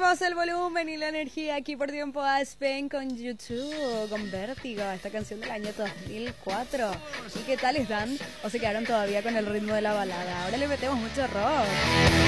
Subimos el volumen y la energía aquí por Tiempo Aspen con YouTube, con Vértigo, esta canción del año 2004. ¿Y qué tal están? ¿O se quedaron todavía con el ritmo de la balada? Ahora le metemos mucho rock.